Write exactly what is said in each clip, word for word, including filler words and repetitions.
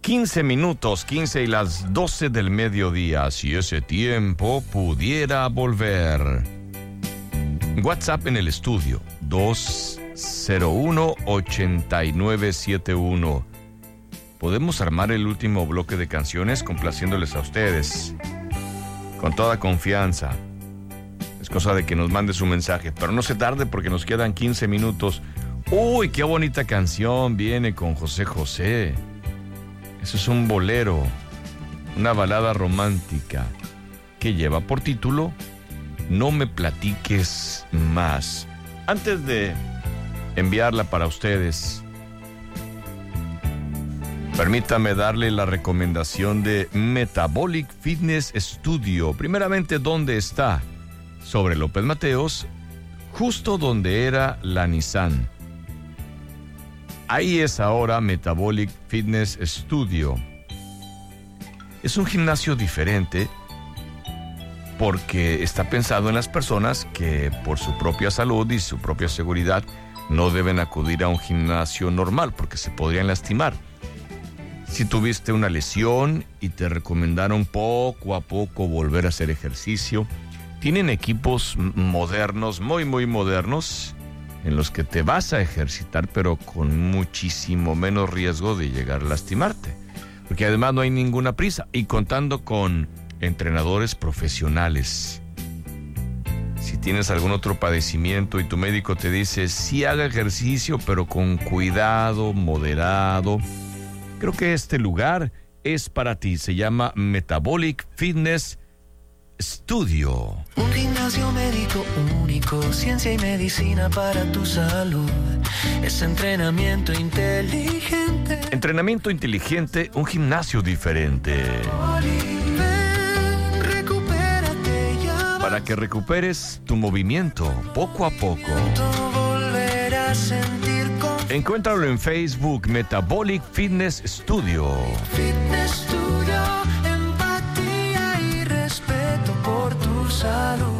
quince minutos, quince y las doce del mediodía. Si ese tiempo pudiera volver. WhatsApp en el estudio, dos cero uno, ocho nueve siete uno. Podemos armar el último bloque de canciones complaciéndoles a ustedes. Con toda confianza. Es cosa de que nos mande su mensaje, pero no se tarde porque nos quedan quince minutos. Uy, qué bonita canción viene con José José. Eso es un bolero, una balada romántica que lleva por título No me platiques más. Antes de enviarla para ustedes, permítame darle la recomendación de Metabolic Fitness Studio. Primeramente, ¿dónde está? Sobre López Mateos, justo donde era la Nissan. Ahí es ahora Metabolic Fitness Studio. Es un gimnasio diferente porque está pensado en las personas que por su propia salud y su propia seguridad no deben acudir a un gimnasio normal porque se podrían lastimar. Si tuviste una lesión y te recomendaron poco a poco volver a hacer ejercicio, tienen equipos modernos, muy muy modernos, en los que te vas a ejercitar, pero con muchísimo menos riesgo de llegar a lastimarte. Porque además no hay ninguna prisa. Y contando con entrenadores profesionales. Si tienes algún otro padecimiento y tu médico te dice, sí haga ejercicio, pero con cuidado, moderado. Creo que este lugar es para ti. Se llama Metabolic Fitness Studio. Un gimnasio médico único, ciencia y medicina para tu salud. Es entrenamiento inteligente. Entrenamiento inteligente, un gimnasio diferente. Ven, recupérate ya. Para que recuperes tu movimiento poco a poco. Volverás a sentir con Encuéntralo en Facebook, Metabolic Fitness Studio. Fitness Studio, empatía y respeto por tu salud.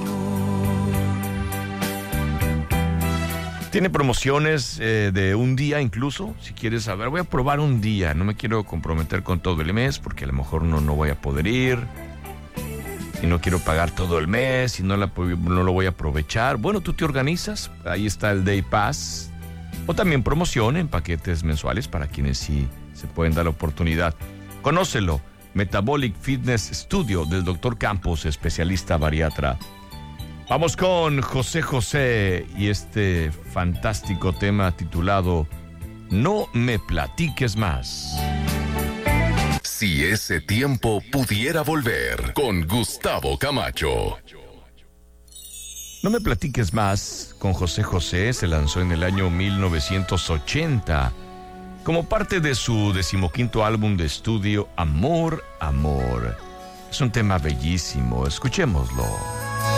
Tiene promociones eh, de un día incluso, si quieres saber. Voy a probar un día, no me quiero comprometer con todo el mes porque a lo mejor no, no voy a poder ir. Y no quiero pagar todo el mes y no, la, no lo voy a aprovechar. Bueno, tú te organizas, ahí está el Day Pass. O también promoción en paquetes mensuales para quienes sí se pueden dar la oportunidad. Conócelo, Metabolic Fitness Studio del doctor Campos, especialista bariatra. Vamos con José José y este fantástico tema titulado No me platiques más. Si ese tiempo pudiera volver, con Gustavo Camacho. No me platiques más, con José José, se lanzó en el año mil novecientos ochenta como parte de su decimoquinto álbum de estudio Amor, Amor. Es un tema bellísimo, escuchémoslo.